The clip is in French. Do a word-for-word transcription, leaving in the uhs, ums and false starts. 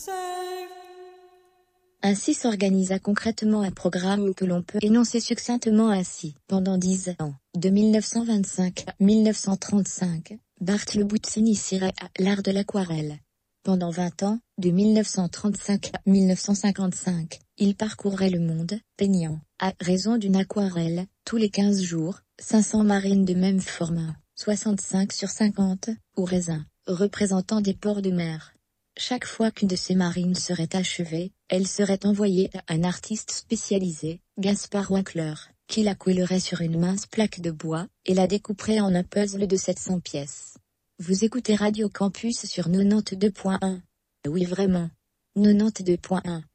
Ainsi s'organisa concrètement un programme que l'on peut énoncer succinctement ainsi. Pendant dix ans, de mille neuf cent vingt-cinq à mille neuf cent trente-cinq, Bartheleboutte s'initierait à l'art de l'aquarelle. Pendant vingt ans, de mille neuf cent trente-cinq à mille neuf cent cinquante-cinq, il parcourrait le monde, peignant, à raison d'une aquarelle, tous les quinze jours, cinq cents marines de même format, soixante-cinq sur cinquante, ou raisins, représentant des ports de mer. Chaque fois qu'une de ces marines serait achevée, elle serait envoyée à un artiste spécialisé, Gaspard Winkler, qui la coulerait sur une mince plaque de bois, et la découperait en un puzzle de sept cents pièces. Vous écoutez Radio Campus sur quatre-vingt-deux point un. Oui vraiment. quatre-vingt-deux point un.